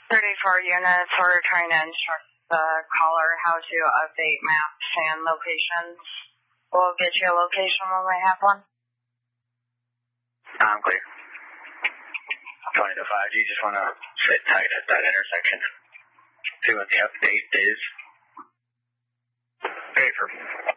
34 units, we're trying to instruct the caller how to update maps and locations. We'll get you a location when we have one. I'm clear. 20 to 5, you just want to sit tight at that intersection. See what the update is. Paper.